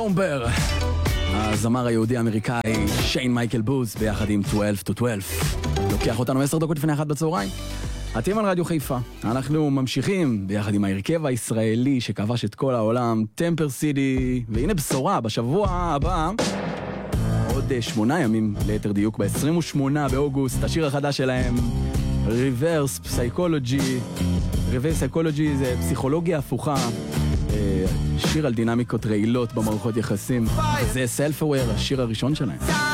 סומבר, הזמר היהודי האמריקאי שיין מייקל בוז ביחד עם 12 to 12. לוקח אותנו 10 דקות לפני 1 בצהריים. אתם על רדיו חיפה. אנחנו ממשיכים ביחד עם ההרכב הישראלי שכבש את כל העולם, טמפר סיטי, והנה בשורה, בשבוע הבא, עוד 8 ימים ליתר דיוק, ב-28 באוגוסט, השיר החדש שלהם, Reverse Psychology. Reverse Psychology זה פסיכולוגיה הפוכה, שיר על דינמיקות רעילות במערכות יחסים. זה Self-Aware, השיר הראשון שלהם.